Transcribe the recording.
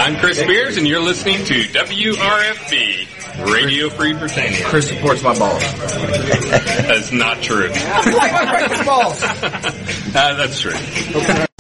I'm Chris Spears, and you're listening to WRFB, Radio Free Britannia. Chris supports my balls. That's not true. I like my balls. That's true. Okay.